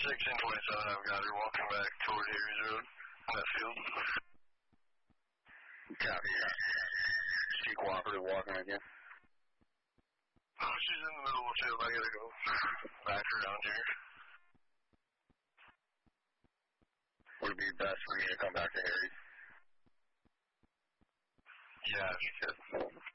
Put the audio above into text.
1627, I've got her walking back toward Harry's Road, Westfield. Copy. Is she cooperative walking with you? Oh, she's in the middle of the field. I gotta go back around here. Would it be best for me to come back to Harry's? Yeah, if you could.